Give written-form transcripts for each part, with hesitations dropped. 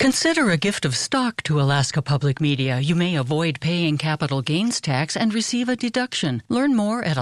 Consider a gift of stock to Alaska Public Media. You may avoid paying capital gains tax and receive a deduction. Learn more at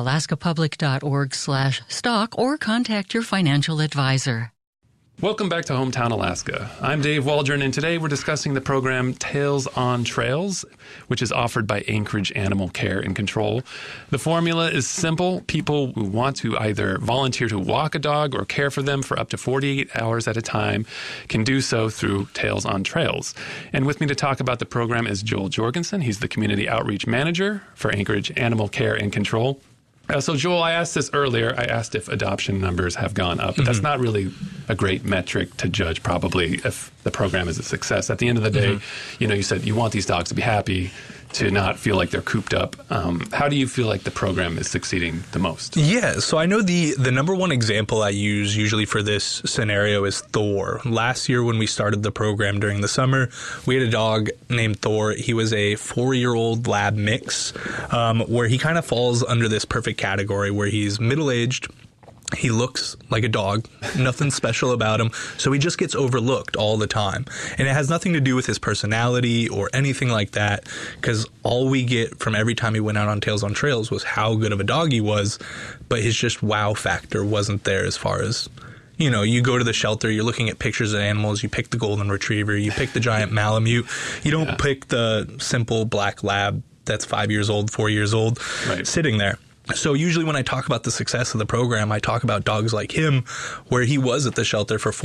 alaskapublic.org/stock or contact your financial advisor. Welcome back to Hometown Alaska. I'm Dave Waldron, and today we're discussing the program Tails on Trails, which is offered by Anchorage Animal Care and Control. The formula is simple. People who want to either volunteer to walk a dog or care for them for up to 48 hours at a time can do so through Tails on Trails. And with me to talk about the program is Joel Jorgensen. He's the Community Outreach Manager for Anchorage Animal Care and Control. So, Joel, I asked this earlier. I asked if adoption numbers have gone up, but that's not really a great metric to judge probably if the program is a success. At the end of the day, you said you want these dogs to be happy, to not feel like they're cooped up. How do you feel like the program is succeeding the most? Yeah, so I know the number one example I use usually for this scenario is Thor. Last year when we started the program during the summer, we had a dog named Thor. He was a 4-year-old lab mix, where he kind of falls under this perfect category where he's middle-aged. He looks like a dog, nothing special about him, so he just gets overlooked all the time. And it has nothing to do with his personality or anything like that, because all we get from every time he went out on Tails on Trails was how good of a dog he was, but his just wow factor wasn't there as far as, you go to the shelter, you're looking at pictures of animals, you pick the golden retriever, you pick the giant Malamute, you don't pick the simple black lab that's 5 years old, 4 years old, sitting there. So usually when I talk about the success of the program, I talk about dogs like him, where he was at the shelter for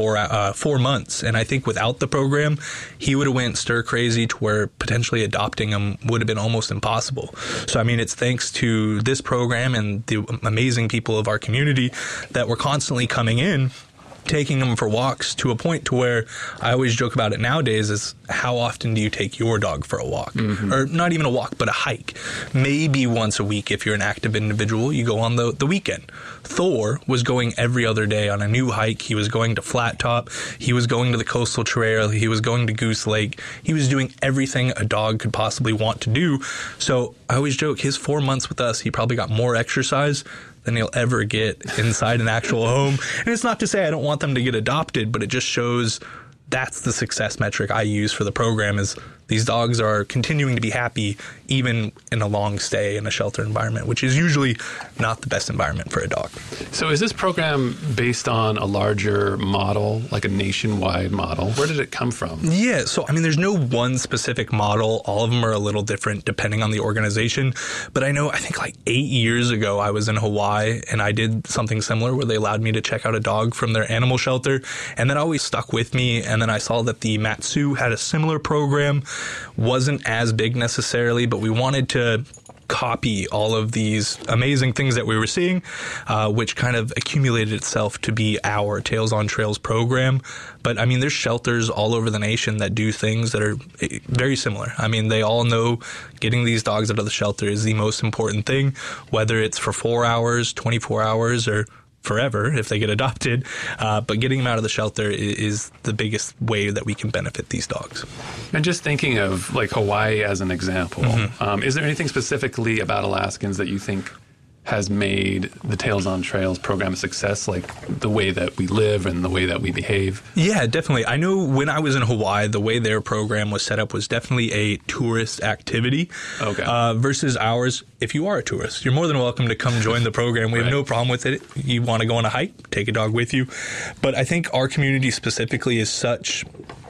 4 months. And I think without the program, he would have went stir crazy to where potentially adopting him would have been almost impossible. So, it's thanks to this program and the amazing people of our community that were constantly coming in, taking them for walks to a point to where I always joke about it nowadays is how often do you take your dog for a walk? Or not even a walk, but a hike. Maybe once a week if you're an active individual, you go on the weekend. Thor was going every other day on a new hike. He was going to Flat Top. He was going to the Coastal Trail. He was going to Goose Lake. He was doing everything a dog could possibly want to do. So I always joke, his 4 months with us, he probably got more exercise than he'll ever get inside an actual home. And it's not to say I don't want them to get adopted, but it just shows that's the success metric I use for the program is these dogs are continuing to be happy even in a long stay in a shelter environment, which is usually not the best environment for a dog. So is this program based on a larger model, like a nationwide model? Where did it come from? Yeah, so there's no one specific model. All of them are a little different depending on the organization. But I think like 8 years ago, I was in Hawaii and I did something similar where they allowed me to check out a dog from their animal shelter. And that always stuck with me. And then I saw that the Mat-Su had a similar program. Wasn't as big necessarily, but we wanted to copy all of these amazing things that we were seeing, which kind of accumulated itself to be our Tails on Trails program. But there's shelters all over the nation that do things that are very similar. They all know getting these dogs out of the shelter is the most important thing, whether it's for 4 hours, 24 hours, or forever if they get adopted, but getting them out of the shelter is the biggest way that we can benefit these dogs. And just thinking of like Hawaii as an example, is there anything specifically about Alaskans that you think has made the Tails on Trails program a success, like the way that we live and the way that we behave? Yeah, definitely. I know when I was in Hawaii, the way their program was set up was definitely a tourist activity versus ours. If you are a tourist, you're more than welcome to come join the program. We have no problem with it. You want to go on a hike, take a dog with you. But I think our community specifically is such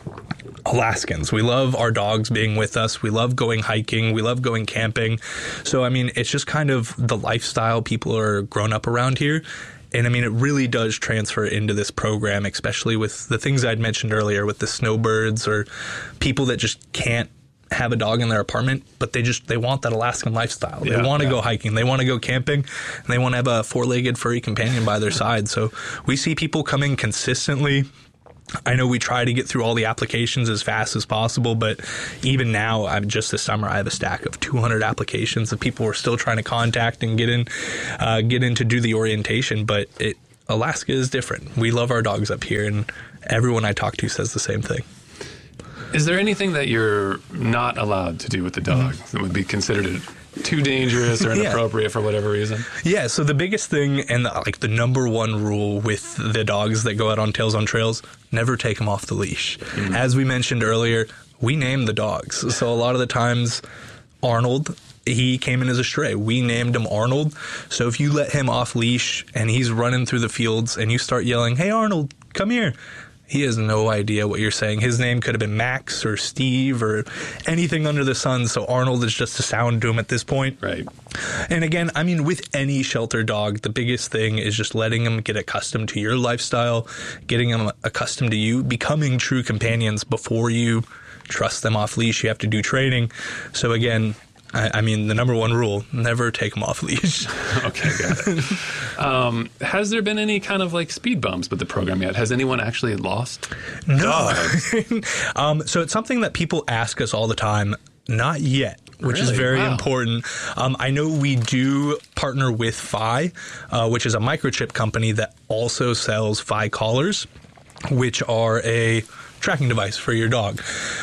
Alaskans. We love our dogs being with us. We love going hiking. We love going camping. So, it's just kind of the lifestyle people are grown up around here. And it really does transfer into this program, especially with the things I'd mentioned earlier with the snowbirds or people that just can't have a dog in their apartment, but they want that Alaskan lifestyle. They want to go hiking. They want to go camping. And they want to have a 4-legged furry companion by their side. So we see people coming consistently. I know we try to get through all the applications as fast as possible, but even now, just this summer, I have a stack of 200 applications that people are still trying to contact and get in to do the orientation. But Alaska is different. We love our dogs up here, and everyone I talk to says the same thing. Is there anything that you're not allowed to do with the dog that would be considered too dangerous or inappropriate for whatever reason. Yeah, so the biggest thing and the number one rule with the dogs that go out on Tales on Trails, never take them off the leash. Mm-hmm. As we mentioned earlier, we name the dogs. So a lot of the times, Arnold, he came in as a stray. We named him Arnold. So if you let him off leash and he's running through the fields and you start yelling, "Hey, Arnold, come here," he has no idea what you're saying. His name could have been Max or Steve or anything under the sun. So Arnold is just a sound to him at this point. Right. And again, I mean, with any shelter dog, the biggest thing is just letting them get accustomed to your lifestyle, getting them accustomed to you, becoming true companions before you trust them off leash. You have to do training. So again, I mean, the number one rule, never take them off leash. Okay, got it. Has there been any kind of speed bumps with the program yet? Has anyone actually lost dogs? So it's something that people ask us all the time. Not yet, which is very important. I know we do partner with Fi, which is a microchip company that also sells Fi collars, which are a tracking device for your dog.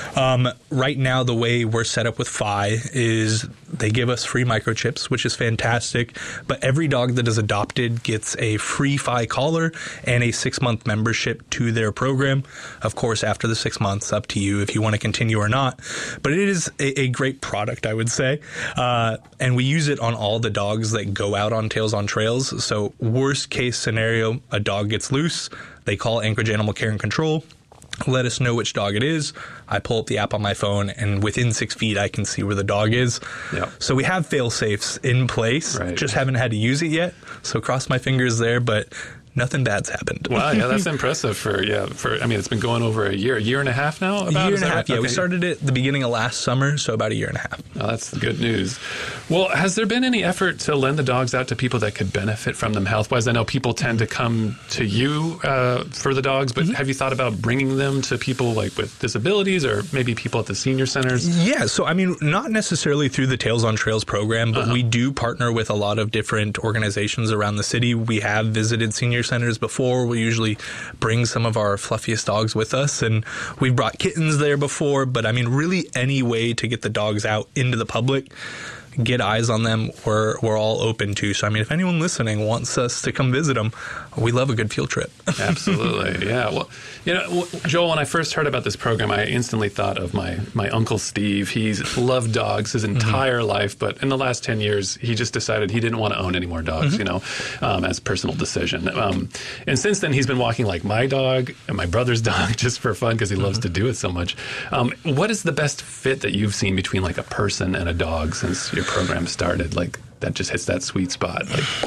Right now, the way we're set up with Fi is they give us free microchips, which is fantastic. But every dog that is adopted gets a free Fi collar and a 6-month membership to their program. Of course, after the 6 months, up to you if you want to continue or not. But it is a great product, I would say. And we use it on all the dogs that go out on Tales on Trails. So worst case scenario, a dog gets loose. They call Anchorage Animal Care and Control. Let us know which dog it is. I pull up the app on my phone, and within 6 feet, I can see where the dog is. Yep. So we have fail-safes in place. Right. Just haven't had to use it yet. So cross my fingers there, but nothing bad's happened. Wow, yeah, that's impressive it's been going over a year and a half now? A year and a half, yeah. Okay. We started it at the beginning of last summer, so about a year and a half. Oh, that's good news. Well, has there been any effort to lend the dogs out to people that could benefit from them health-wise? I know people tend to come to you for the dogs, but have you thought about bringing them to people with disabilities or maybe people at the senior centers? Yeah, so not necessarily through the Tales on Trails program, but we do partner with a lot of different organizations around the city. We have visited senior centers before. We usually bring some of our fluffiest dogs with us, and we've brought kittens there before. But really any way to get the dogs out into the public, get eyes on them, we're all open to. So if anyone listening wants us to come visit them, we love a good field trip. Absolutely, yeah. Well, Joel, when I first heard about this program, I instantly thought of my Uncle Steve. He's loved dogs his entire life, but in the last 10 years, he just decided he didn't want to own any more dogs, as a personal decision. And since then, he's been walking my dog and my brother's dog just for fun because he loves to do it so much. What is the best fit that you've seen between a person and a dog since your program started? That just hits that sweet spot.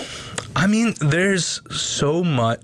There's so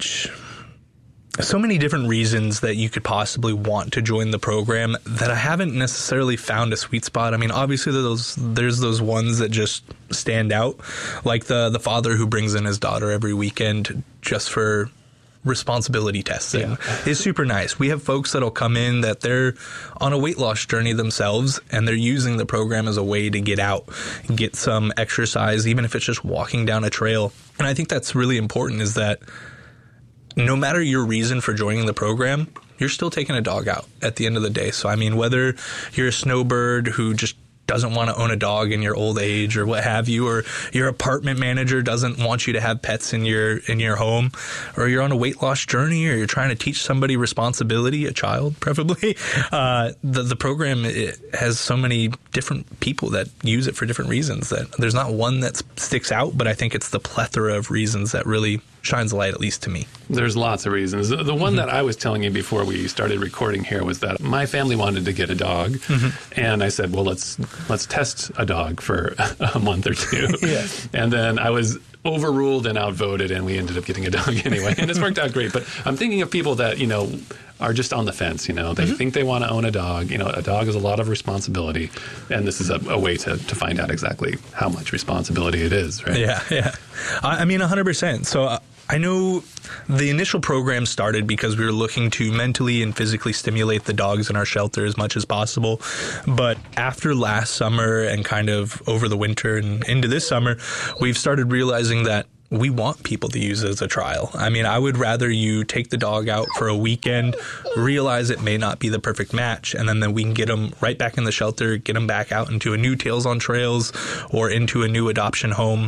many different reasons that you could possibly want to join the program that I haven't necessarily found a sweet spot. Obviously there's those ones that just stand out, like the father who brings in his daughter every weekend just for responsibility testing is super nice. We have folks that'll come in that they're on a weight loss journey themselves, and they're using the program as a way to get out, get some exercise, even if it's just walking down a trail. And I think that's really important, is that no matter your reason for joining the program, you're still taking a dog out at the end of the day. So, whether you're a snowbird who just doesn't want to own a dog in your old age or what have you, or your apartment manager doesn't want you to have pets in your home, or you're on a weight loss journey, or you're trying to teach somebody responsibility, a child preferably, the program has so many different people that use it for different reasons that there's not one that sticks out, but I think it's the plethora of reasons that really shines a light, at least to me. There's lots of reasons. The one that I was telling you before we started recording here was that my family wanted to get a dog, and I said, well, let's test a dog for a month or two. And then I was overruled and outvoted, and we ended up getting a dog anyway, and it's worked out great. But I'm thinking of people that, are just on the fence, they think they want to own a dog. A dog is a lot of responsibility, and this is a way to find out exactly how much responsibility it is, right? Yeah. 100%. So I know the initial program started because we were looking to mentally and physically stimulate the dogs in our shelter as much as possible. But after last summer and kind of over the winter and into this summer, we've started realizing that we want people to use it as a trial. I mean, I would rather you take the dog out for a weekend, realize it may not be the perfect match, and then we can get them right back in the shelter, get them back out into a new Tails on Trails or into a new adoption home,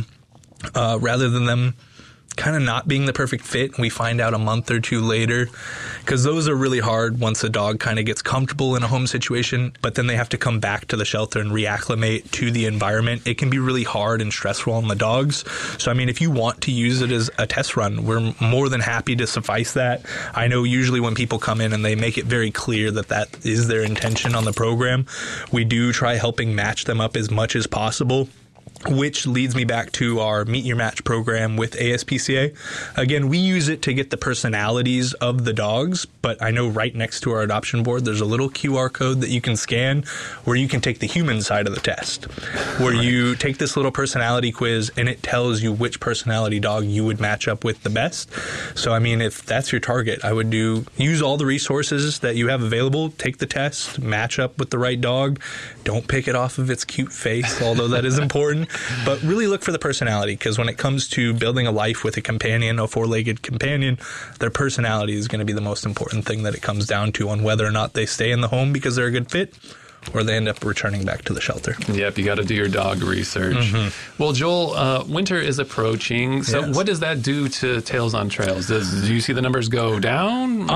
rather than them kind of not being the perfect fit and we find out a month or two later, because those are really hard once a dog kind of gets comfortable in a home situation, but then they have to come back to the shelter and reacclimate to the environment. It can be really hard and stressful on the dogs. So, I mean, if you want to use it as a test run, we're more than happy to suffice that. I know usually when people come in and they make it very clear that that is their intention on the program, we do try helping match them up as much as possible, which leads me back to our Meet Your Match program with ASPCA. Again, we use it to get the personalities of the dogs, but I know right next to our adoption board, there's a little QR code that you can scan where you can take the human side of the test, where you take this little personality quiz and it tells you which personality dog you would match up with the best. So, I mean, if that's your target, I would use all the resources that you have available, take the test, match up with the right dog. Don't pick it off of its cute face, although that is important. But really look for the personality, because when it comes to building a life with a companion, a four-legged companion, their personality is going to be the most important thing that it comes down to on whether or not they stay in the home because they're a good fit or they end up returning back to the shelter. Yep, you got to do your dog research. Mm-hmm. Well, Joel, winter is approaching. So yes. What does that do to Tails on Trails? Do you see the numbers go down?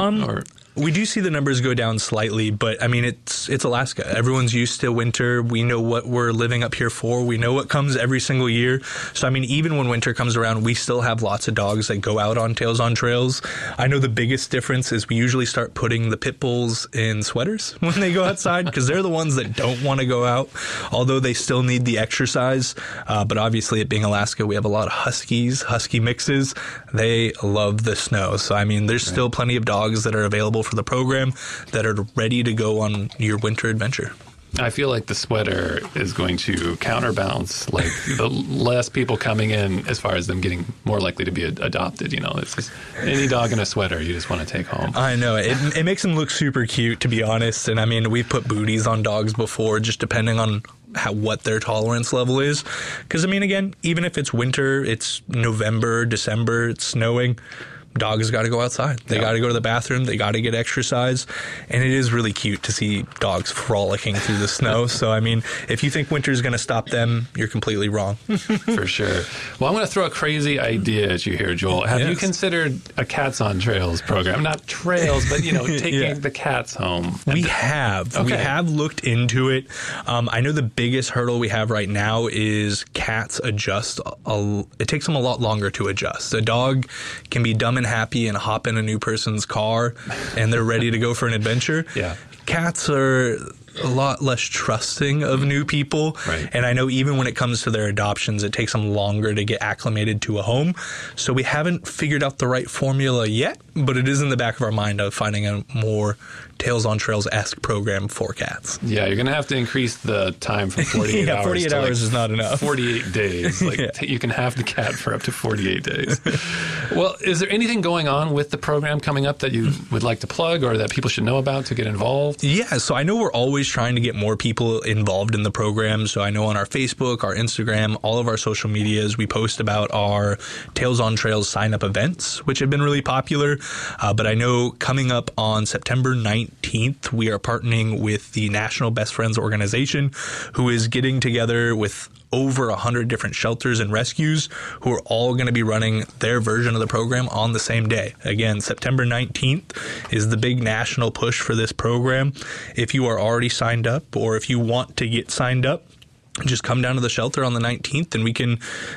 We do see the numbers go down slightly, but I mean, it's Alaska. Everyone's used to winter. We know what we're living up here for. We know what comes every single year. So, I mean, even when winter comes around, we still have lots of dogs that go out on Tails on Trails. I know the biggest difference is we usually start putting the pit bulls in sweaters when they go outside, because they're the ones that don't want to go out, although they still need the exercise. But obviously, it being Alaska, we have a lot of husky mixes. They love the snow. So, I mean, there's still plenty of dogs that are available for the program that are ready to go on your winter adventure. I feel like the sweater is going to counterbalance like the less people coming in as far as them getting more likely to be adopted. You know, it's just any dog in a sweater you just want to take home. I know. It makes them look super cute, to be honest. And I mean, we've put booties on dogs before, just depending on what their tolerance level is. Because, I mean, again, even if it's winter, it's November, December, it's snowing, dogs got to go outside. They got to go to the bathroom. They got to get exercise. And it is really cute to see dogs frolicking through the snow. So, I mean, if you think winter is going to stop them, you're completely wrong. For sure. Well, I'm going to throw a crazy idea at you here, Joel. Have you considered a Cats on Trails program? Not trails, but, you know, taking the cats home. We have. Okay. We have looked into it. I know the biggest hurdle we have right now is cats adjust. It takes them a lot longer to adjust. A dog can be dumb and happy and hop in a new person's car and they're ready to go for an adventure. Yeah. Cats are a lot less trusting of new people. Right. And I know even when it comes to their adoptions, it takes them longer to get acclimated to a home. So we haven't figured out the right formula yet, but it is in the back of our mind of finding a more Tails on Trails-esque program for cats. Yeah, you're going to have to increase the time from 48 hours 48 to hours is not enough. 48 days. You can have the cat for up to 48 days. Well, is there anything going on with the program coming up that you would like to plug or that people should know about to get involved? Yeah, so I know we're always trying to get more people involved in the program. So I know on our Facebook, our Instagram, all of our social medias, we post about our Tails on Trails sign-up events, which have been really popular. But I know coming up on September 19th, we are partnering with the National Best Friends Organization, who is getting together with over 100 different shelters and rescues who are all going to be running their version of the program on the same day. Again, September 19th is the big national push for this program. If you are already signed up or if you want to get signed up, just come down to the shelter on the 19th and we can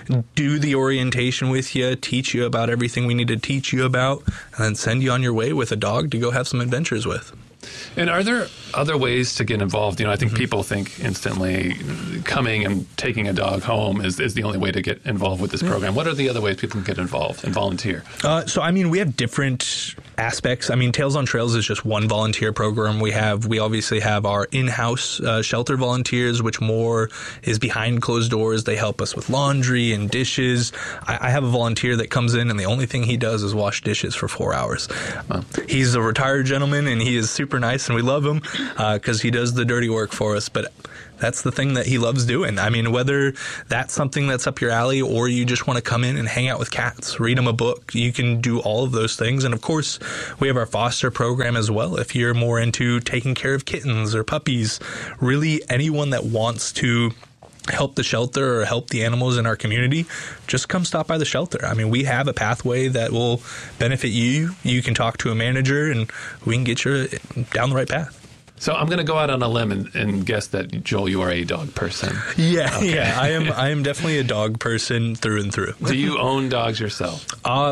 do the orientation with you, teach you about everything we need to teach you about, and then send you on your way with a dog to go have some adventures with. And are there other ways to get involved? You know, I think people think instantly coming and taking a dog home is the only way to get involved with this program. What are the other ways people can get involved and volunteer? So, I mean, we have different aspects. I mean, Tails on Trails is just one volunteer program. We obviously have our in-house shelter volunteers, which more is behind closed doors. They help us with laundry and dishes. I have a volunteer that comes in and the only thing he does is wash dishes for 4 hours. He's a retired gentleman and he is super super nice, and we love him because he does the dirty work for us. But that's the thing that he loves doing. I mean, whether that's something that's up your alley or you just want to come in and hang out with cats, read them a book, you can do all of those things. And of course, we have our foster program as well. If you're more into taking care of kittens or puppies, really anyone that wants to help the shelter or help the animals in our community, just come stop by the shelter. I mean, we have a pathway that will benefit you. You can talk to a manager and we can get you down the right path. So I'm going to go out on a limb and guess that, Joel, you are a dog person. Yeah, okay. Yeah. I am definitely a dog person through and through. Do you own dogs yourself?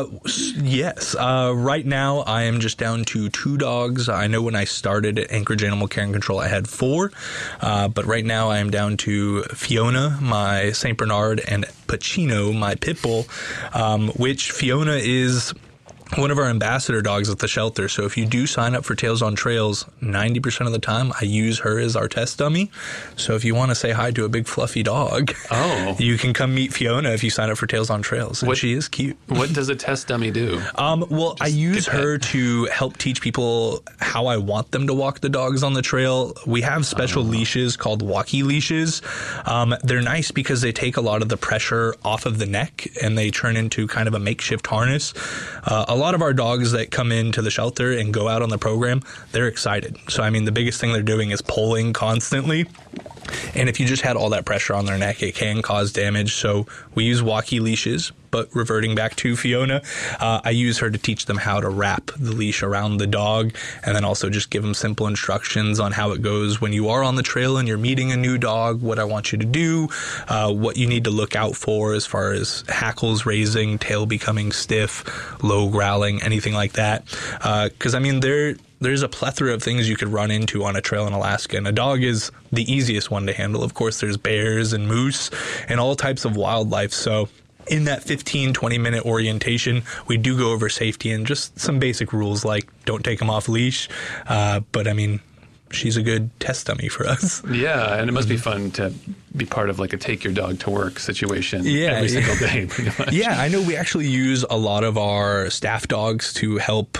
Yes. Right now, I am just down to 2 dogs. I know when I started at Anchorage Animal Care and Control, I had 4. But right now, I am down to Fiona, my St. Bernard, and Pacino, my pit bull, which Fiona is one of our ambassador dogs at the shelter. So if you do sign up for Tails on Trails, 90% of the time I use her as our test dummy. So if you want to say hi to a big fluffy dog, you can come meet Fiona if you sign up for Tails on Trails. And she is cute. What does a test dummy do? Well, I use her to help teach people how I want them to walk the dogs on the trail. We have special leashes called walkie leashes. They're nice because they take a lot of the pressure off of the neck and they turn into kind of a makeshift harness. A lot of our dogs that come into the shelter and go out on the program, they're excited. So, I mean, the biggest thing they're doing is pulling constantly. And if you just had all that pressure on their neck, it can cause damage. So we use walkie leashes. But reverting back to Fiona, I use her to teach them how to wrap the leash around the dog and then also just give them simple instructions on how it goes when you are on the trail and you're meeting a new dog, what I want you to do, what you need to look out for as far as hackles raising, tail becoming stiff, low growling, anything like that. Because, I mean, there's a plethora of things you could run into on a trail in Alaska, and a dog is the easiest one to handle. Of course, there's bears and moose and all types of wildlife. So in that 15-20 minute orientation, we do go over safety and just some basic rules like don't take them off leash. But I mean, she's a good test dummy for us. Yeah, and it must be fun to be part of like a take your dog to work situation every single day, pretty much. Yeah, I know we actually use a lot of our staff dogs to help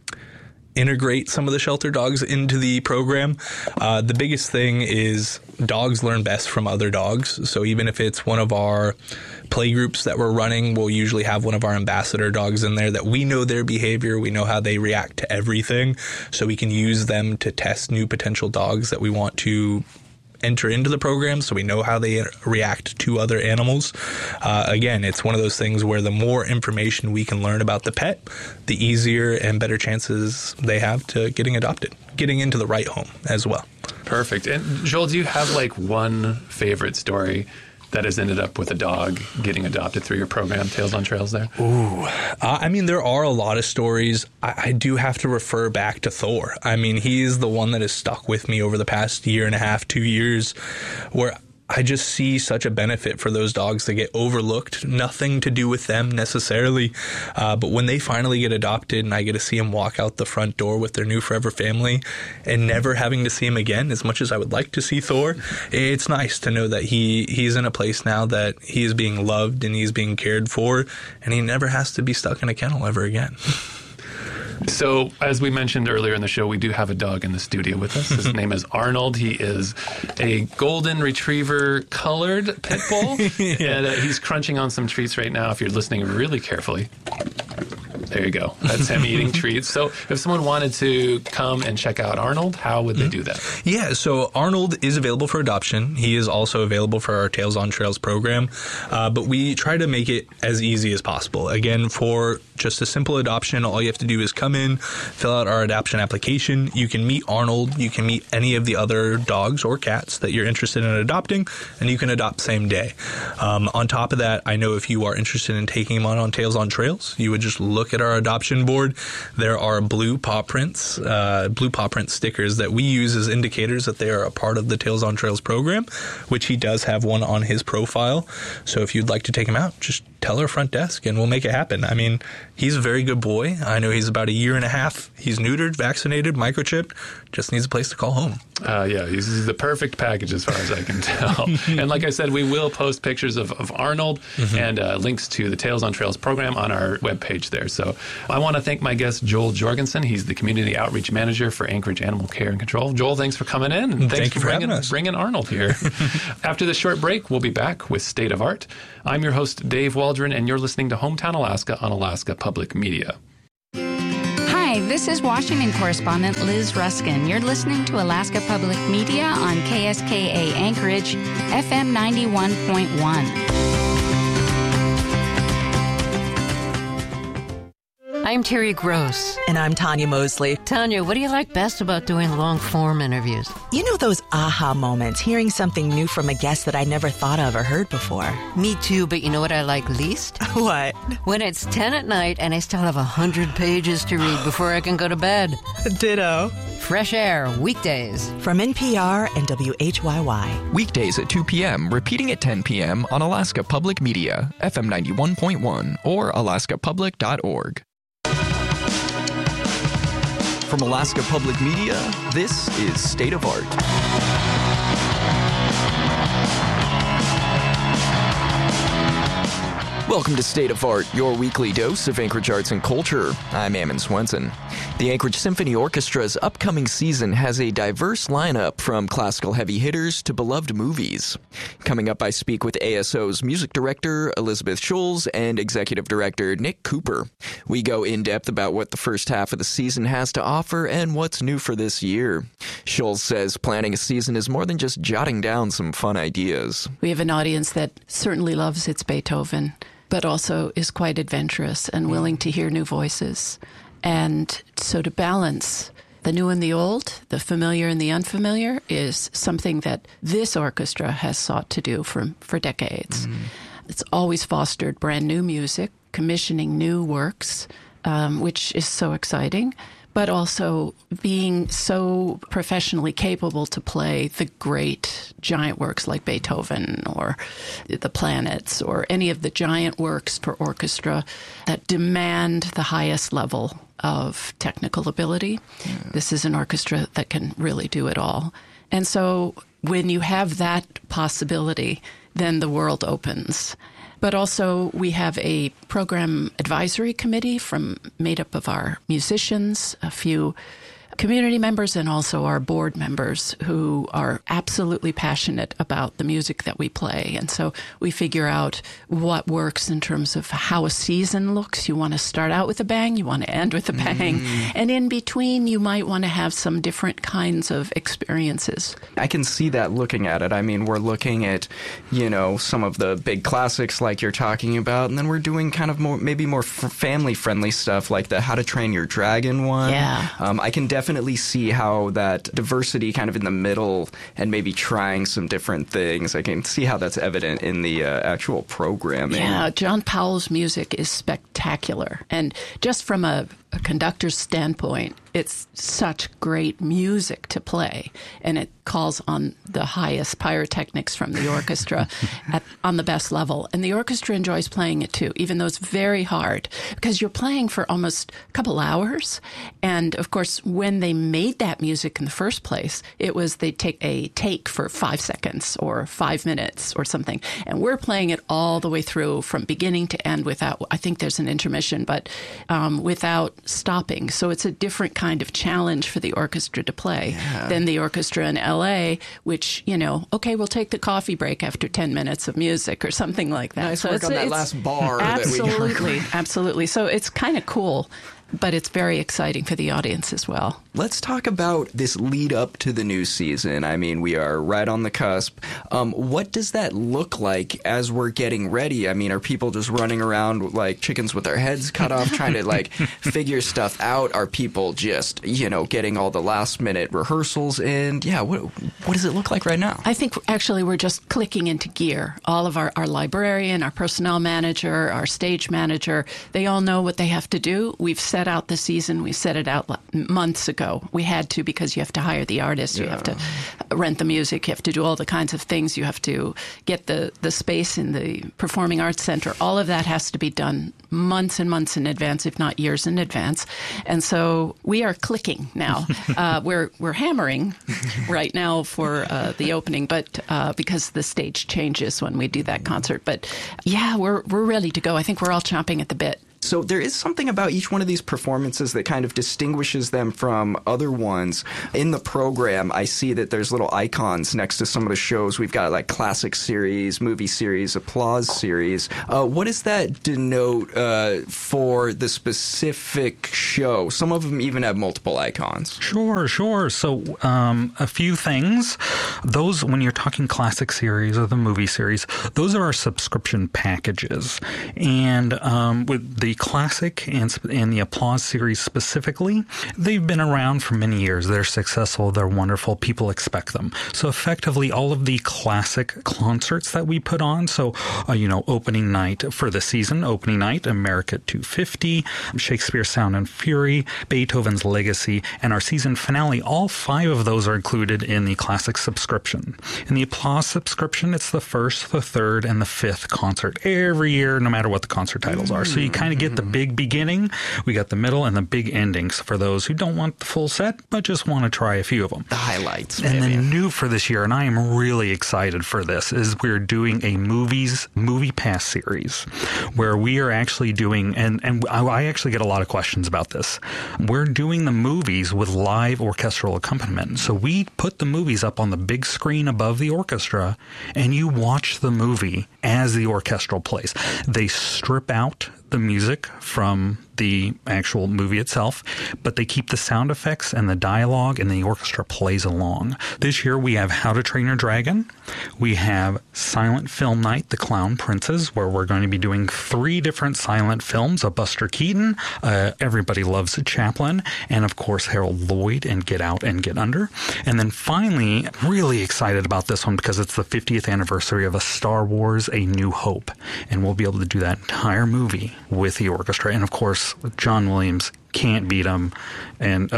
integrate some of the shelter dogs into the program. The biggest thing is dogs learn best from other dogs. So even if it's one of our play groups that we're running, we'll usually have one of our ambassador dogs in there that we know their behavior. We know how they react to everything. So we can use them to test new potential dogs that we want to enter into the program, so we know how they react to other animals. Again, it's one of those things where the more information we can learn about the pet, the easier and better chances they have to getting adopted, getting into the right home as well. Perfect. And Joel, do you have like one favorite story that has ended up with a dog getting adopted through your program, Tails on Trails there? Ooh. I mean, there are a lot of stories. I do have to refer back to Thor. I mean, he's the one that has stuck with me over the past 1.5 to 2 years, where I just see such a benefit for those dogs that get overlooked. Nothing to do with them necessarily. But when they finally get adopted and I get to see them walk out the front door with their new forever family and never having to see him again, as much as I would like to see Thor, it's nice to know that he's in a place now that he is being loved and he's being cared for and he never has to be stuck in a kennel ever again. So, as we mentioned earlier in the show, we do have a dog in the studio with us. His name is Arnold. He is a golden retriever colored pit bull. And he's crunching on some treats right now if you're listening really carefully. There you go. That's him eating treats. So if someone wanted to come and check out Arnold, how would they do that? Yeah, so Arnold is available for adoption. He is also available for our Tails on Trails program. But we try to make it as easy as possible. Again, for just a simple adoption, all you have to do is come in, fill out our adoption application. You can meet Arnold. You can meet any of the other dogs or cats that you're interested in adopting, and you can adopt same day. On top of that, I know if you are interested in taking him on Tails on Trails, you would just look at our adoption board. There are blue paw print stickers that we use as indicators that they are a part of the Tails on Trails program, which he does have one on his profile. So if you'd like to take him out, just tell our front desk and we'll make it happen. I mean, He's a very good boy. I know he's about 1.5 years. He's neutered, vaccinated, microchipped. Just needs a place to call home. Yeah, he's the perfect package as far as I can tell. And like I said, we will post pictures of Arnold and links to the Tales on Trails program on our webpage there. So I want to thank my guest, Joel Jorgensen. He's the Community Outreach Manager for Anchorage Animal Care and Control. Joel, thanks for coming in. And Thank you for having us. bringing Arnold here. After this short break, we'll be back with State of Art. I'm your host, Dave Waldron, and you're listening to Hometown Alaska on Alaska Public Media. Hi, this is Washington correspondent Liz Ruskin. You're listening to Alaska Public Media on KSKA Anchorage, FM 91.1. I'm Terry Gross. And I'm Tanya Mosley. Tanya, what do you like best about doing long-form interviews? You know those aha moments, hearing something new from a guest that I never thought of or heard before. Me too, but you know what I like least? What? When it's 10 at night and I still have 100 pages to read before I can go to bed. Ditto. Fresh Air, weekdays. From NPR and WHYY. Weekdays at 2 p.m., repeating at 10 p.m. on Alaska Public Media, FM 91.1 or alaskapublic.org. From Alaska Public Media, this is State of Art. Welcome to State of Art, your weekly dose of Anchorage arts and culture. I'm Ammon Swenson. The Anchorage Symphony Orchestra's upcoming season has a diverse lineup from classical heavy hitters to beloved movies. Coming up, I speak with ASO's music director, Elizabeth Schulz, and executive director, Nick Cooper. We go in depth about what the first half of the season has to offer and what's new for this year. Schulz says planning a season is more than just jotting down some fun ideas. We have an audience that certainly loves its Beethoven, but also is quite adventurous and willing to hear new voices. And so to balance the new and the old, the familiar and the unfamiliar, is something that this orchestra has sought to do for decades. It's always fostered brand new music, commissioning new works, which is so exciting, but also being so professionally capable to play the great giant works like Beethoven or the Planets or any of the giant works for orchestra that demand the highest level of technical ability. This is an orchestra that can really do it all. And so when you have that possibility, then the world opens. But also we have a program advisory committee made up of our musicians, a few community members, and also our board members who are absolutely passionate about the music that we play. And so we figure out what works in terms of how a season looks. You want to start out with a bang, you want to end with a bang. And in between, you might want to have some different kinds of experiences. I can see that looking at it. I mean, we're looking at, some of the big classics like you're talking about, and then we're doing kind of more family-friendly stuff like the How to Train Your Dragon one. Yeah. I can definitely see how that diversity kind of in the middle and maybe trying some different things, I can see how that's evident in the actual programming. Yeah, John Powell's music is spectacular. And just from a conductor's standpoint, it's such great music to play, and it calls on the highest pyrotechnics from the orchestra on the best level. And the orchestra enjoys playing it too, even though it's very hard, because you're playing for almost a couple hours. And of course, when they made that music in the first place, it was they'd take a take for 5 seconds or 5 minutes or something. And we're playing it all the way through from beginning to end without, I think there's an intermission, but without stopping. So it's a different kind of challenge for the orchestra to play than the orchestra in L.A., which, okay, we'll take the coffee break after 10 minutes of music or something like that. Nice work on that last bar. Absolutely. So it's kind of cool, but it's very exciting for the audience as well. Let's talk about this lead up to the new season. I mean, we are right on the cusp. What does that look like as we're getting ready? I mean, are people just running around like chickens with their heads cut off, trying to figure stuff out? Are people just, getting all the last minute rehearsals in? Yeah, what does it look like right now? I think actually we're just clicking into gear. All of our librarian, our personnel manager, our stage manager, they all know what they have to do. We've set set out the season, we set it out months ago. We had to, because you have to hire the artists, you have to rent the music, you have to do all the kinds of things, you have to get the space in the Performing Arts Center. All of that has to be done months and months in advance, if not years in advance. And so we are clicking now. We're hammering right now for the opening, but because the stage changes when we do that concert. But yeah, we're ready to go. I think we're all chomping at the bit. So there is something about each one of these performances that kind of distinguishes them from other ones. In the program, I see that there's little icons next to some of the shows. We've got like classic series, movie series, applause series. What does that denote for the specific show? Some of them even have multiple icons. Sure. So a few things. Those, when you're talking classic series or the movie series, those are our subscription packages. And with the classic and the applause series specifically, they've been around for many years. They're successful. They're wonderful. People expect them. So effectively, all of the classic concerts that we put on, so, opening night for the season, opening night, America 250, Shakespeare's Sound and Fury, Beethoven's Legacy, and our season finale, all 5 of those are included in the classic subscription. In the applause subscription, it's the 1st, the 3rd, and the 5th concert every year, no matter what the concert titles are. So you kind of get the big beginning, we got the middle, and the big endings for those who don't want the full set, but just want to try a few of them. The highlights. And then new for this year, and I am really excited for this, is we're doing a movie pass series where we are actually doing, and I actually get a lot of questions about this. We're doing the movies with live orchestral accompaniment. So we put the movies up on the big screen above the orchestra, and you watch the movie as the orchestral plays. They strip out the music from the actual movie itself, but they keep the sound effects and the dialogue, and the orchestra plays along. This year we have How to Train Your Dragon. We have Silent Film Night, The Clown Princes, where we're going to be doing 3 different silent films, a Buster Keaton, Everybody Loves Chaplin, and of course Harold Lloyd and Get Out and Get Under. And then finally, really excited about this one because it's the 50th anniversary of A Star Wars, A New Hope, and we'll be able to do that entire movie with the orchestra. And of course, John Williams, can't beat him, and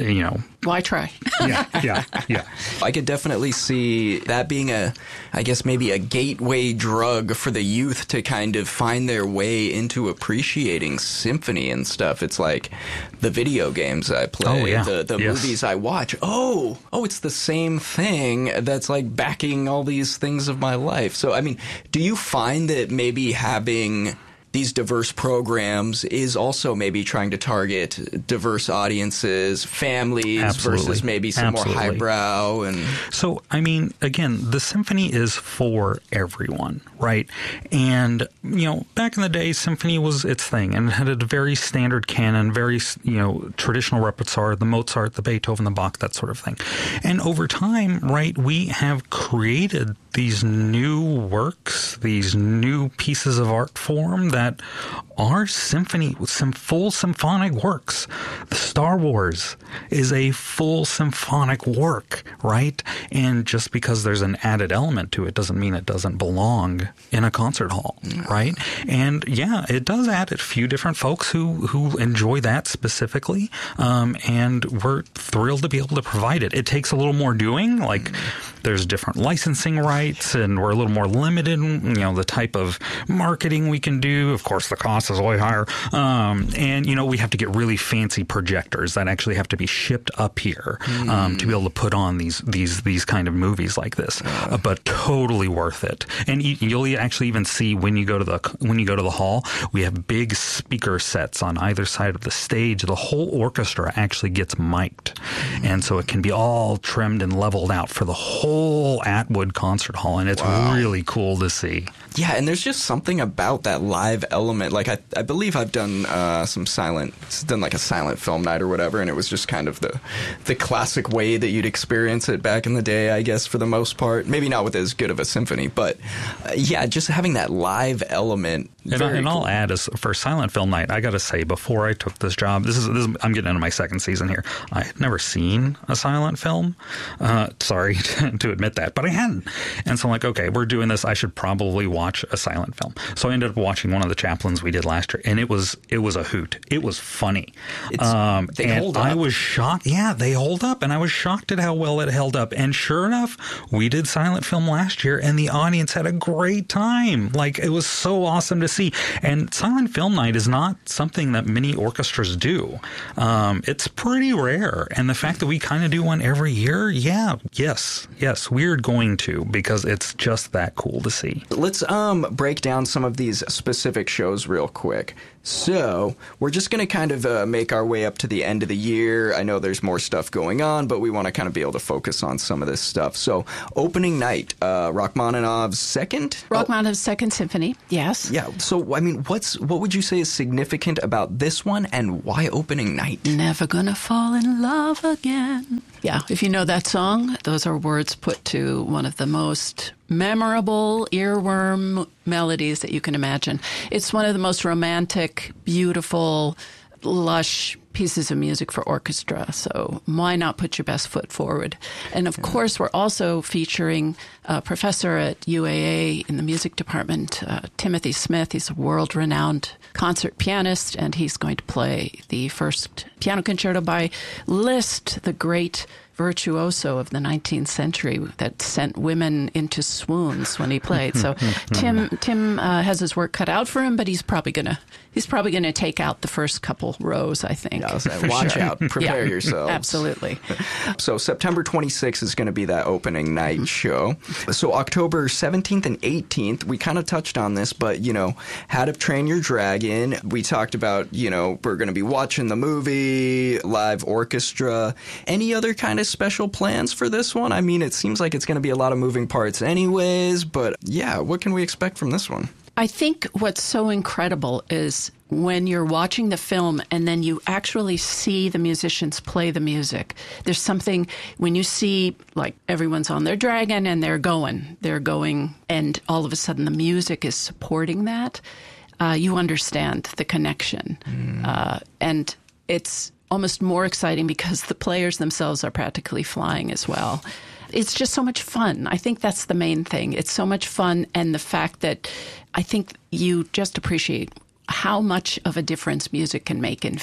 why try? yeah. I could definitely see that being maybe a gateway drug for the youth to kind of find their way into appreciating symphony and stuff. It's like the video games I play, the movies I watch. Oh, it's the same thing that's like backing all these things of my life. So, I mean, do you find that maybe having these diverse programs is also maybe trying to target diverse audiences, families, versus maybe some more highbrow? And so, I mean, again, the symphony is for everyone, right? And, back in the day, symphony was its thing, and it had a very standard canon, very, traditional repertoire, the Mozart, the Beethoven, the Bach, that sort of thing. And over time, right, we have created these new works, these new pieces of art form that are full symphonic works. The Star Wars is a full symphonic work, right? And just because there's an added element to it doesn't mean it doesn't belong in a concert hall, right? And yeah, it does add a few different folks who enjoy that specifically, and we're thrilled to be able to provide it. It takes a little more doing, like there's different licensing rights, and we're a little more limited in, the type of marketing we can do. Of course, the cost is way higher. And, we have to get really fancy projectors that actually have to be shipped up here to be able to put on these kind of movies like this. But totally worth it. And you'll actually even see when you go to the hall, we have big speaker sets on either side of the stage. The whole orchestra actually gets mic'd. And so it can be all trimmed and leveled out for the whole Atwood Concert Hall. And it's really cool to see. Yeah, and there's just something about that live element. Like, I believe I've done a silent film night or whatever, and it was just kind of the classic way that you'd experience it back in the day, I guess, for the most part. Maybe not with as good of a symphony, but just having that live element. And I'll add, is for silent film night, I got to say, before I took this job, this is I'm getting into my second season here. I had never seen a silent film. Sorry to admit that, but I hadn't. And so I'm like, okay, we're doing this. I should probably watch a silent film. So I ended up watching one of the Chaplins we did last year, and it was a hoot. It was funny. They hold up. I was shocked. Yeah, they hold up, and I was shocked at how well it held up. And sure enough, we did silent film last year, and the audience had a great time. Like, it was so awesome to see. And silent film night is not something that many orchestras do. It's pretty rare, and the fact that we kind of do one every year, yes, we're going to, because it's just that cool to see. Let's break down some of these specific shows real quick. So we're just going to kind of make our way up to the end of the year. I know there's more stuff going on, but we want to kind of be able to focus on some of this stuff. So opening night, Rachmaninoff's second? Rachmaninoff's Second Symphony, yes. Yeah. So, I mean, what would you say is significant about this one, and why opening night? Never gonna fall in love again. Yeah, if you know that song, those are words put to one of the most memorable earworm melodies that you can imagine. It's one of the most romantic, beautiful, lush pieces of music for orchestra. So why not put your best foot forward? And of course, we're also featuring a professor at UAA in the music department, Timothy Smith. He's a world-renowned concert pianist, and he's going to play the first piano concerto by Liszt, the great virtuoso of the 19th century that sent women into swoons when he played. So Tim has his work cut out for him, but he's probably gonna take out the first couple rows, I think. Yeah, watch out. Prepare yourselves. Absolutely. So September 26th is going to be that opening night show. So October 17th and 18th, we kind of touched on this, but, How to Train Your Dragon. We talked about, we're going to be watching the movie, live orchestra. Any other kind of special plans for this one? I mean, it seems like it's going to be a lot of moving parts anyways, but yeah, what can we expect from this one? I think what's so incredible is when you're watching the film and then you actually see the musicians play the music. There's something when you see, like, everyone's on their dragon and they're going, and all of a sudden the music is supporting that. You understand the connection. And it's almost more exciting because the players themselves are practically flying as well. It's just so much fun. I think that's the main thing. It's so much fun, and the fact that I think you just appreciate how much of a difference music can make in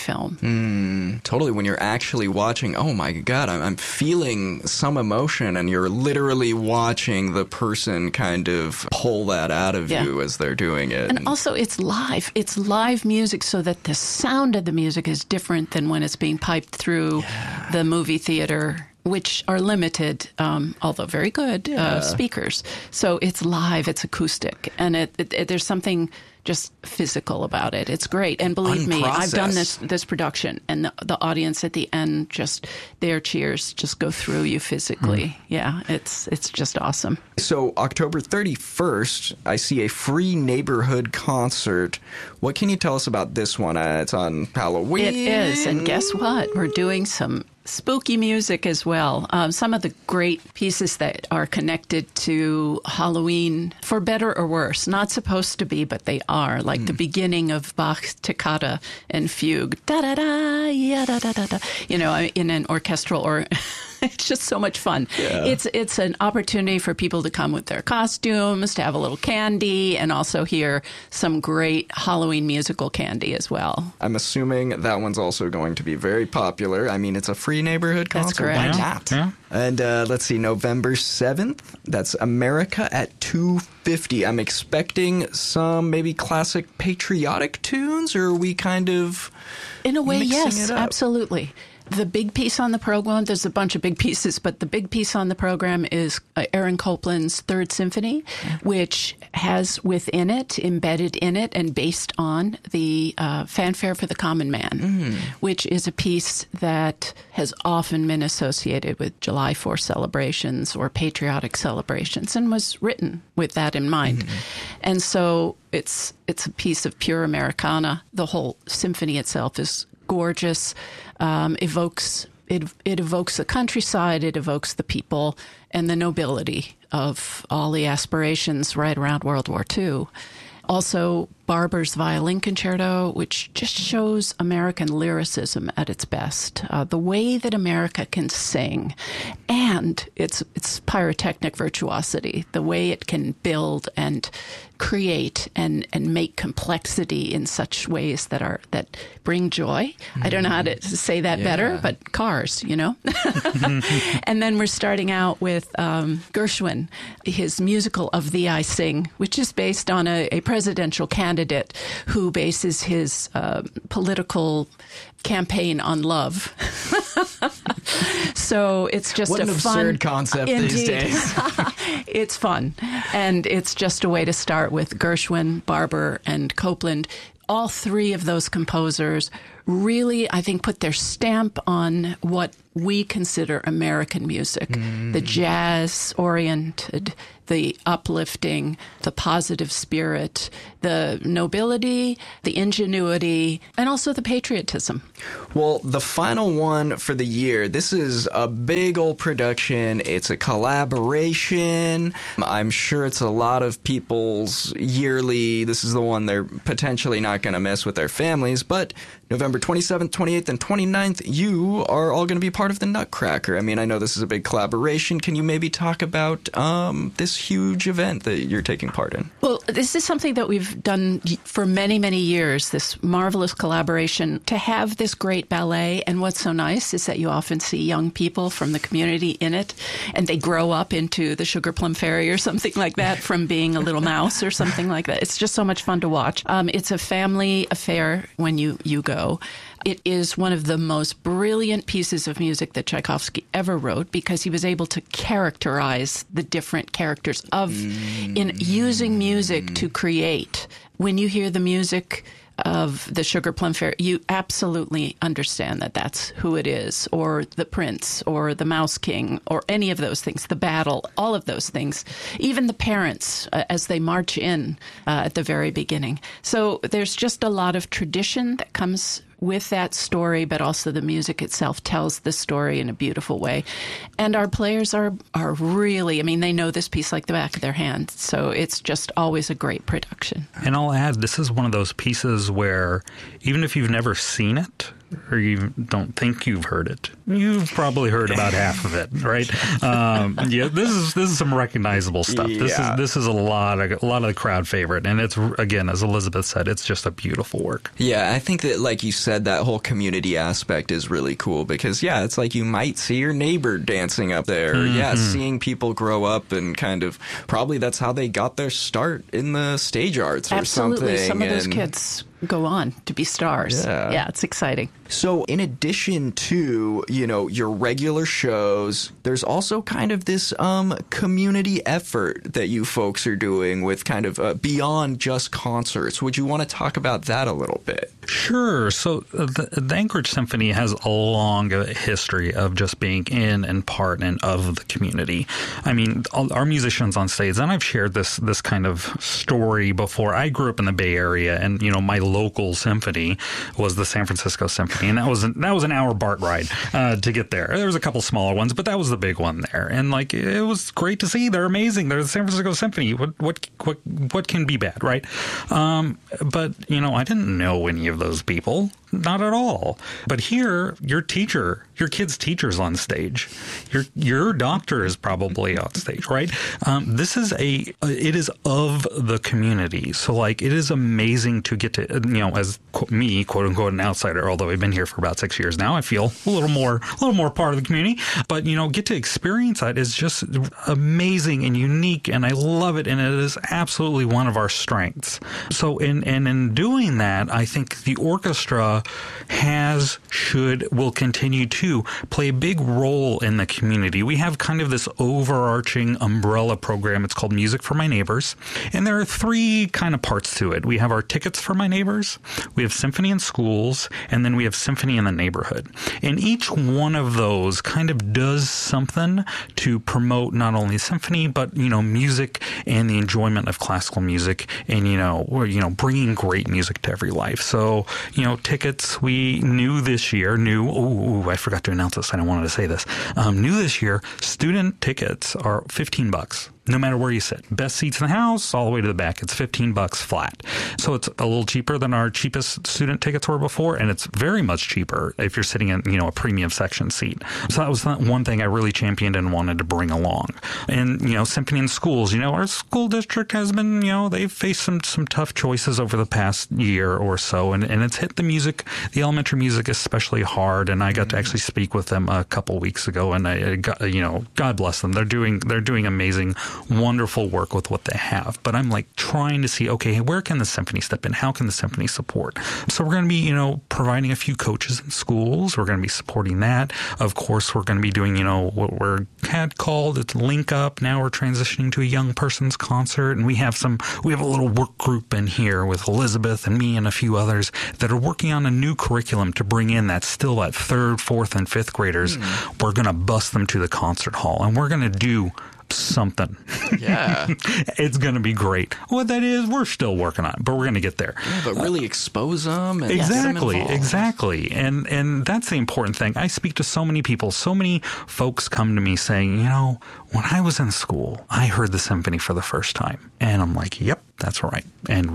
film. Totally. When you're actually watching, oh my God, I'm feeling some emotion, and you're literally watching the person kind of pull that out of you as they're doing it. And also, it's live. It's live music, so that the sound of the music is different than when it's being piped through the movie theater, which are limited, although very good, speakers. So it's live, it's acoustic, and there's something just physical about it. It's great. And believe me, I've done this production, and the audience at the end, just their cheers just go through you physically. Yeah, it's just awesome. So October 31st, I see a free neighborhood concert. What can you tell us about this one? It's on Halloween. It is, and guess what? We're doing some spooky music as well. Some of the great pieces that are connected to Halloween, for better or worse, not supposed to be, but they are, like the beginning of Bach's Toccata and Fugue, da-da-da, ya-da-da-da-da, in an orchestral or... It's just so much fun. Yeah. It's an opportunity for people to come with their costumes, to have a little candy, and also hear some great Halloween musical candy as well. I'm assuming that one's also going to be very popular. I mean, it's a free neighborhood concert. That's correct. Why not? Yeah. And let's see, November 7th, that's America at 2:50. I'm expecting some maybe classic patriotic tunes, or are we kind of in a way, yes, it up? Absolutely. The big piece on the program, there's a bunch of big pieces, but the big piece on the program is Aaron Copland's Third Symphony, which has within it, embedded in it, and based on the Fanfare for the Common Man, which is a piece that has often been associated with July 4th celebrations or patriotic celebrations, and was written with that in mind. And so it's a piece of pure Americana. The whole symphony itself is gorgeous. Evokes the countryside, it evokes the people and the nobility of all the aspirations right around World War II. Also, Barber's Violin Concerto, which just shows American lyricism at its best. The way that America can sing, and its pyrotechnic virtuosity, the way it can build and create and make complexity in such ways that bring joy. I don't know how to say that better, but cars, you know. And then we're starting out with Gershwin, his musical Of Thee I Sing, which is based on a presidential candidate who bases his political campaign on love. So it's just what a an fun absurd concept these days. It's fun, and it's just a way to start with Gershwin, Barber, and Copland. All three of those composers really, I think, put their stamp on what we consider American music. The jazz-oriented, the uplifting, the positive spirit, the nobility, the ingenuity, and also the patriotism. Well, the final one for the year, this is a big old production. It's a collaboration. I'm sure it's a lot of people's yearly, this is the one they're potentially not going to miss with their families, but November 27th, 28th, and 29th, you are all going to be part of the Nutcracker. I mean, I know this is a big collaboration. Can you maybe talk about this huge event that you're taking part in? Well, this is something that we've done for many, many years, this marvelous collaboration to have this great ballet. And what's so nice is that you often see young people from the community in it, and they grow up into the Sugar Plum Fairy or something like that from being a little mouse or something like that. It's just so much fun to watch. It's a family affair when you go. It is one of the most brilliant pieces of music that Tchaikovsky ever wrote because he was able to characterize the different characters in using music to create. When you hear the music of the Sugar Plum Fairy, you absolutely understand that that's who it is, or the prince, or the Mouse King, or any of those things, the battle, all of those things, even the parents as they march in at the very beginning. So there's just a lot of tradition that comes with that story, but also the music itself tells the story in a beautiful way. And our players are really, I mean, they know this piece like the back of their hand. So it's just always a great production. And I'll add, this is one of those pieces where even if you've never seen it, or you don't think you've heard it, you've probably heard about half of it, right? This is some recognizable stuff. This is a lot of the crowd favorite, and it's, again, as Elizabeth said, it's just a beautiful work. Yeah, I think that, like you said, that whole community aspect is really cool because, it's like you might see your neighbor dancing up there. Mm-hmm. Seeing people grow up and kind of, probably that's how they got their start in the stage arts or something. Absolutely. Some of those kids go on to be stars. Yeah, it's exciting. So in addition to, your regular shows, there's also kind of this community effort that you folks are doing with kind of beyond just concerts. Would you want to talk about that a little bit? Sure. So the Anchorage Symphony has a long history of just being in and part and of the community. I mean, our musicians on stage, and I've shared this kind of story before. I grew up in the Bay Area, and my local symphony was the San Francisco Symphony, and that was an hour BART ride to get there. There was a couple smaller ones, but that was the big one there, and it was great to see. They're amazing. They're the San Francisco Symphony. What can be bad, right? But I didn't know any of those people. Not at all. But here, your kid's teacher's on stage. Your doctor is probably on stage, right? This is it is of the community. So it is amazing to get to, as me, quote unquote, an outsider, although I've been here for about 6 years now, I feel a little more part of the community. But, get to experience that is just amazing and unique, and I love it, and it is absolutely one of our strengths. So in doing that, I think the orchestra will continue to play a big role in the community. We have kind of this overarching umbrella program. It's called Music for My Neighbors. And there are three kind of parts to it. We have our Tickets for My Neighbors, we have Symphony in Schools, and then we have Symphony in the Neighborhood. And each one of those kind of does something to promote not only symphony, but, music and the enjoyment of classical music and, bringing great music to every life. So, tickets, we knew this year, I forgot to announce this, I wanted to say this, new this year, student tickets are $15. no matter where you sit. Best seats in the house, all the way to the back. It's $15 flat. So it's a little cheaper than our cheapest student tickets were before, and it's very much cheaper if you're sitting in, a premium section seat. So that was one thing I really championed and wanted to bring along. And, Symphony in schools, our school district has been, they've faced some tough choices over the past year or so, and it's hit the elementary music especially hard, and I got to actually speak with them a couple weeks ago, and I got, God bless them. They're doing amazing, wonderful work with what they have. But I'm like trying to see, okay, where can the symphony step in? How can the symphony support? So we're going to be, providing a few coaches in schools. We're going to be supporting that. Of course, we're going to be doing, what had called it's Link Up. Now we're transitioning to a young person's concert, and we have a little work group in here with Elizabeth and me and a few others that are working on a new curriculum to bring in that 3rd, 4th, and 5th graders. We're going to bus them to the concert hall, and we're going to do something. Yeah. It's going to be great. What that is, we're still working on it, but we're going to get there. Yeah, but really expose them. And Exactly. And that's the important thing. I speak to so many people. So many folks come to me saying, when I was in school, I heard the symphony for the first time. And I'm like, yep, that's right. And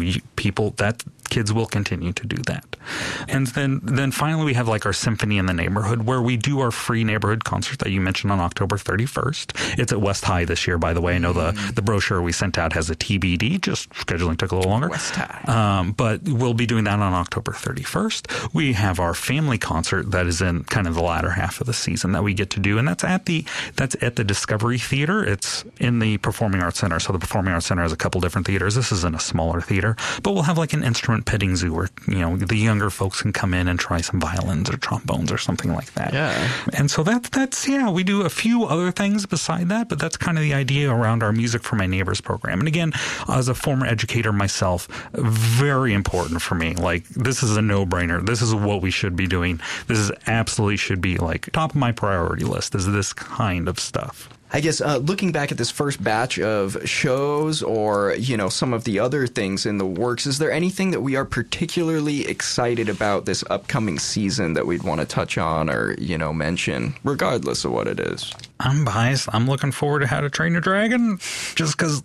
kids will continue to do that. And then finally we have like our Symphony in the Neighborhood, where we do our free neighborhood concert that you mentioned on October 31st. It's at West High this year, by the way. I know the brochure we sent out has a TBD, just scheduling took a little longer. West High. But we'll be doing that on October 31st. We have our family concert that is in kind of the latter half of the season that we get to do, and that's at the Discovery Theater. It's in the Performing Arts Center. So the Performing Arts Center has a couple different theaters. This is in a smaller theater, but we'll have like an instrument petting zoo where, the younger folks can come in and try some violins or trombones or something like that. Yeah. And so that's we do a few other things beside that, but that's kind of the idea around our Music for My Neighbors program. And again, as a former educator myself, very important for me. Like, this is a no-brainer. This is what we should be doing. This is absolutely should be like top of my priority list is this kind of stuff. I guess looking back at this first batch of shows or, some of the other things in the works, is there anything that we are particularly excited about this upcoming season that we'd want to touch on or, mention, regardless of what it is? I'm biased. I'm looking forward to How to Train Your Dragon just because,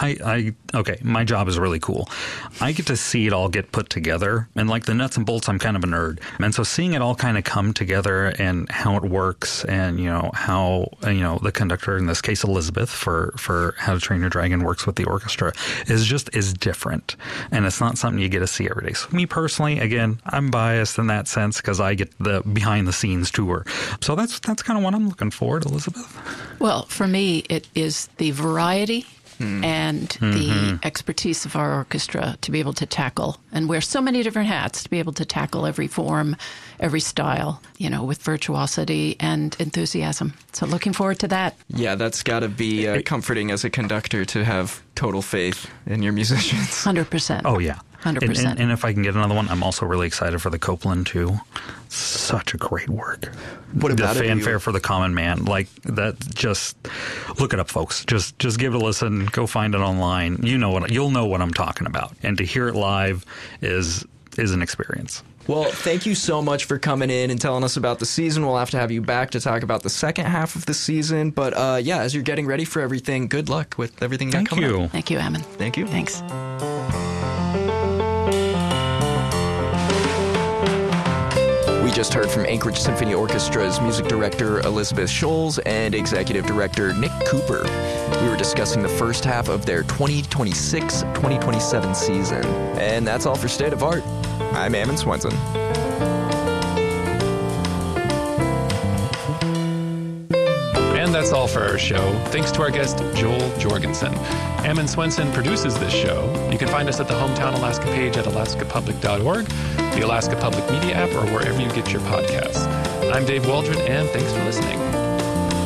my job is really cool. I get to see it all get put together, and like the nuts and bolts, I'm kind of a nerd. And so seeing it all kind of come together and how it works and, how, the conductor, in this case Elizabeth, for How to Train Your Dragon works with the orchestra is different. And it's not something you get to see every day. So me personally, again, I'm biased in that sense because I get the behind the scenes tour. So that's kind of what I'm looking forward to, Elizabeth. Well, for me, it is the variety and the expertise of our orchestra to be able to tackle and wear so many different hats to be able to tackle every form, every style, with virtuosity and enthusiasm. So looking forward to that. Yeah, that's got to be comforting as a conductor to have total faith in your musicians. 100%. Oh, yeah. 100%. And if I can get another one, I'm also really excited for the Copeland, too. Such a great work. What about the fanfare for the common man? Like, that, just look it up, folks. Just give it a listen. Go find it online. You'll know what I'm talking about. And to hear it live is an experience. Well, thank you so much for coming in and telling us about the season. We'll have to have you back to talk about the second half of the season. But as you're getting ready for everything, good luck with everything you got coming up. Thank you, Ammon. Thank you. Thanks. We just heard from Anchorage Symphony Orchestra's music director Elizabeth Scholes and executive director Nick Cooper. We were discussing the first half of their 2026-2027 season. And that's all for State of Art. I'm Ammon Swenson. And that's all for our show. Thanks to our guest, Joel Jorgensen. Ammon Swenson produces this show. You can find us at the Hometown Alaska page at alaskapublic.org, the Alaska Public Media app, or wherever you get your podcasts. I'm Dave Waldron, and thanks for listening.